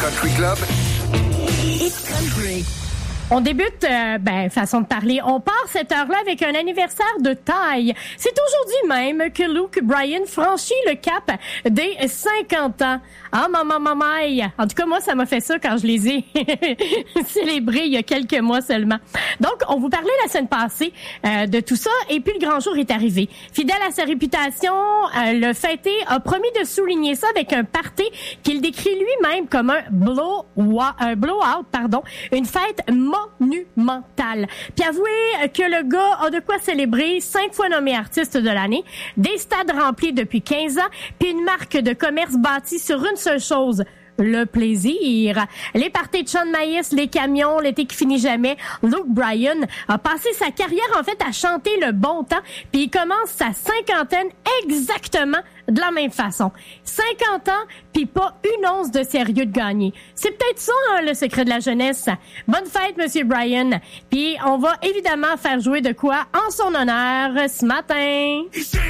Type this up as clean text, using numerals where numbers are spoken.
Country Club. It's country. On débute, façon de parler, on part cette heure-là avec un anniversaire de taille. C'est aujourd'hui même que Luke Bryan franchit le cap des 50 ans. Ah, maman. En tout cas, moi, ça m'a fait ça quand je les ai célébrés il y a quelques mois seulement. Donc, on vous parlait la semaine passée de tout ça, et puis le grand jour est arrivé. Fidèle à sa réputation, le fêté a promis de souligner ça avec un party qu'il décrit lui-même comme un blowout, une fête monumentale. Puis avouez que le gars a de quoi célébrer, 5 fois nommé artiste de l'année, des stades remplis depuis 15 ans, puis une marque de commerce bâtie sur une seule chose, le plaisir. Les parties de champs de maïs, les camions, l'été qui finit jamais. Luke Bryan a passé sa carrière, en fait, à chanter le bon temps, puis il commence sa cinquantaine exactement de la même façon. 50 ans, puis pas une once de sérieux de gagner. C'est peut-être ça, hein, le secret de la jeunesse. Bonne fête, Monsieur Bryan. Puis on va évidemment faire jouer de quoi en son honneur ce matin.